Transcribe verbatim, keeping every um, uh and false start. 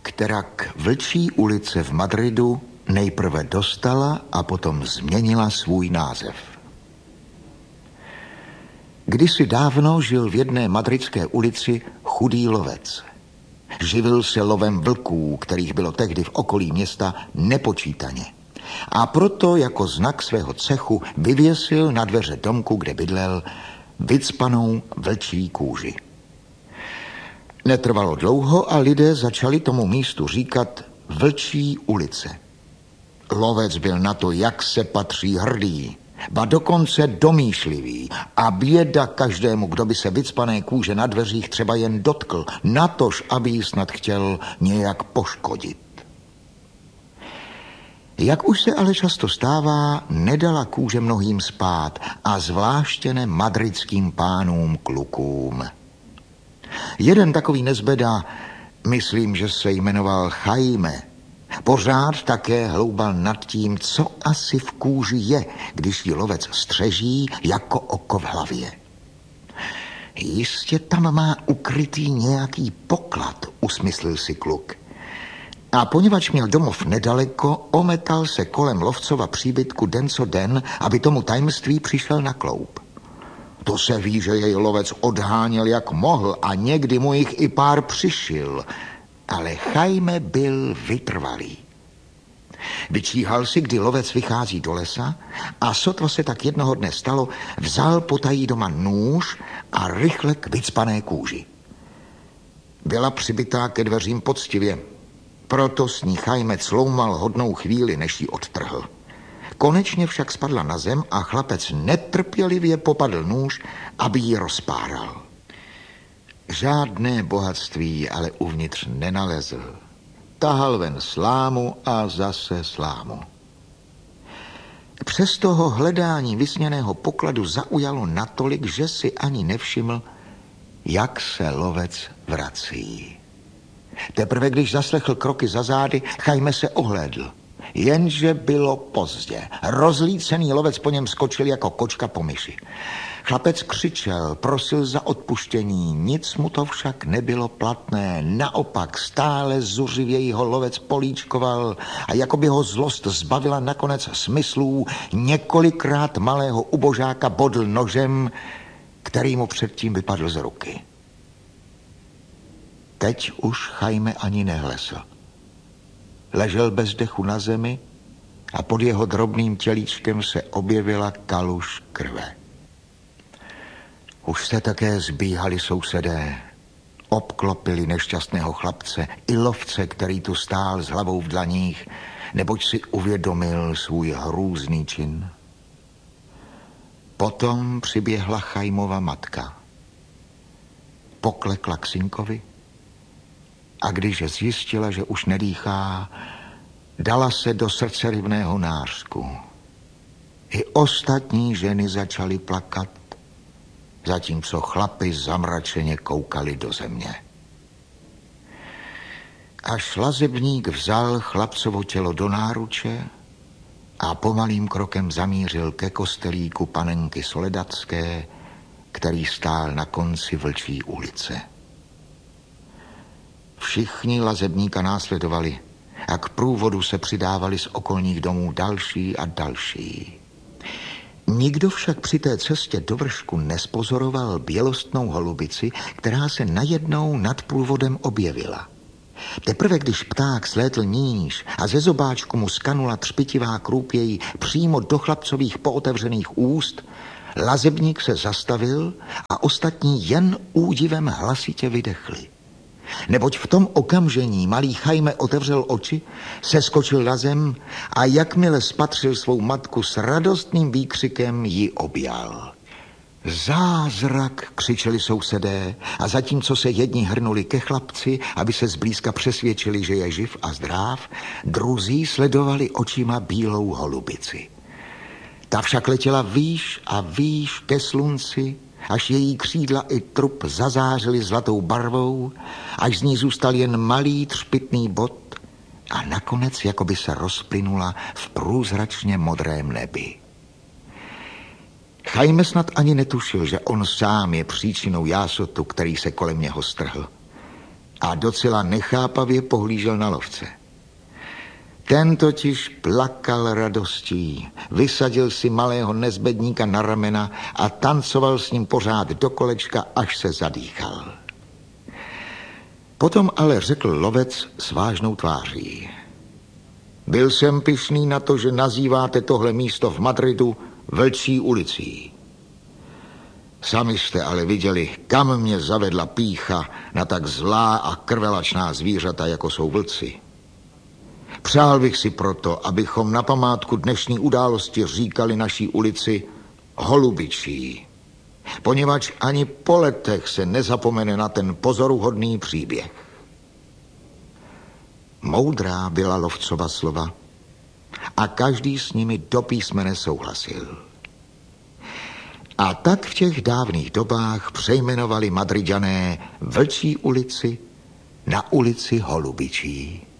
kterak Vlčí ulice v Madridu nejprve dostala a potom změnila svůj název. Kdysi dávno žil v jedné madridské ulici chudý lovec. Živil se lovem vlků, kterých bylo tehdy v okolí města nepočítaně. A proto jako znak svého cechu vyvěsil na dveře domku, kde bydlel, vycpanou vlčí kůži. Netrvalo dlouho a lidé začali tomu místu říkat Vlčí ulice. Lovec byl na to, jak se patří, hrdý, ba dokonce domýšlivý, a běda každému, kdo by se vycpané kůže na dveřích třeba jen dotkl, natož, aby ji snad chtěl nějak poškodit. Jak už se ale často stává, nedala kůže mnohým spát, a zvláště ne madridským pánům klukům. Jeden takový nezbeda, myslím, že se jmenoval Jaime, pořád také hloubal nad tím, co asi v kůži je, když ji lovec střeží jako oko v hlavě. Jistě tam má ukrytý nějaký poklad, usmyslil si kluk. A poněvadž měl domov nedaleko, ometal se kolem lovcova příbytku den co den, aby tomu tajemství přišel na kloup. To se ví, že jej lovec odháněl jak mohl a někdy mu jich i pár přišil, ale Jaime byl vytrvalý. Vyčíhal si, kdy lovec vychází do lesa, a sotva se tak jednoho dne stalo, vzal potají doma nůž a rychle k vycpané kůži. Byla přibytá ke dveřím poctivě, proto s ní Jaime cloumal hodnou chvíli, než ji odtrhl. Konečně však spadla na zem a chlapec netrpělivě popadl nůž, aby ji rozpáral. Žádné bohatství ale uvnitř nenalezl. Tahal ven slámu a zase slámu. Přes toho hledání vysněného pokladu zaujalo natolik, že si ani nevšiml, jak se lovec vrací. Teprve když zaslechl kroky za zády, Jaime se ohlédl. Jenže bylo pozdě. Rozlícený lovec po něm skočil jako kočka po myši. Chlapec křičel, prosil za odpuštění, nic mu to však nebylo platné. Naopak stále zuřivěji ho lovec políčkoval a jako by ho zlost zbavila nakonec smyslů, několikrát malého ubožáka bodl nožem, který mu předtím vypadl z ruky. Teď už Jaime ani nehlesl. Ležel bez dechu na zemi a pod jeho drobným tělíčkem se objevila kaluž krve. Už se také zbíhali sousedé. Obklopili nešťastného chlapce i lovce, který tu stál s hlavou v dlaních, neboť si uvědomil svůj hrůzný čin. Potom přiběhla Jaimova matka. Poklekla k synkovi a když zjistila, že už nedýchá, dala se do srdcerivného nářku. I ostatní ženy začaly plakat, zatímco chlapi zamračeně koukali do země. Až lazebník vzal chlapcovo tělo do náruče a pomalým krokem zamířil ke kostelíku panenky Soledadské, který stál na konci Vlčí ulice. Všichni lazebníka následovali a k průvodu se přidávali z okolních domů další a další. Nikdo však při té cestě do vršku nespozoroval bělostnou holubici, která se najednou nad průvodem objevila. Teprve když pták slétl níž a ze zobáčku mu skanula třpitivá krůpěj přímo do chlapcových pootevřených úst, lazebník se zastavil a ostatní jen údivem hlasitě vydechli. Neboť v tom okamžení malý Jaime otevřel oči, seskočil na zem a jakmile spatřil svou matku s radostným výkřikem ji objal. Zázrak, křičeli sousedé, a zatímco se jedni hrnuli ke chlapci, aby se zblízka přesvědčili, že je živ a zdrav, druzí sledovali očima bílou holubici. Ta však letěla výš a výš ke slunci, až její křídla i trup zazářily zlatou barvou, až z ní zůstal jen malý třpitný bod a nakonec jakoby se rozplynula v průzračně modrém nebi. Jaime snad ani netušil, že on sám je příčinou jásotu, který se kolem něho strhl. a docela nechápavě pohlížel na lovce. Ten totiž plakal radostí, vysadil si malého nezbedníka na ramena a tancoval s ním pořád do kolečka, až se zadýchal. Potom ale řekl lovec s vážnou tváří: Byl jsem pyšný na to, že nazýváte tohle místo v Madridu Vlčí ulicí. Sami jste ale viděli, kam mě zavedla pýcha na tak zlá a krvelačná zvířata, jako jsou vlci. Přál bych si proto, abychom na památku dnešní události říkali naší ulici Holubičí, poněvadž ani po letech se nezapomene na ten pozoruhodný příběh. Moudrá byla lovcova slova a každý s nimi do písmene souhlasil. A tak v těch dávných dobách přejmenovali Madriďané Vlčí ulici na ulici Holubičí.